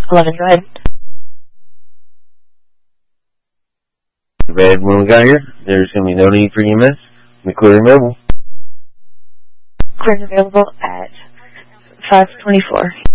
11, go ahead. Red, when we got here, there's going to be no need for EMS. We clear available. Clearance available at 5:24.